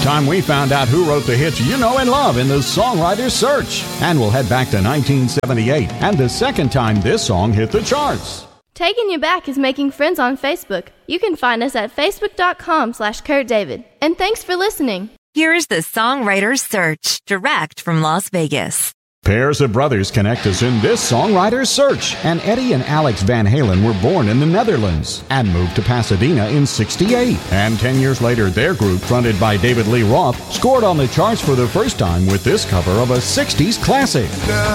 time we found out who wrote the hits you know and love in the Songwriter's Search. And we'll head back to 1978 and the second time this song hit the charts. Taking You Back is making friends on Facebook. You can find us at facebook.com/KurtDavid. And thanks for listening. Here's the Songwriter's Search, direct from Las Vegas. Pairs of brothers connect us in this Songwriter's Search, and Eddie and Alex Van Halen were born in the Netherlands and moved to Pasadena in '68. And 10 years later, their group, fronted by David Lee Roth, scored on the charts for the first time with this cover of a '60s classic.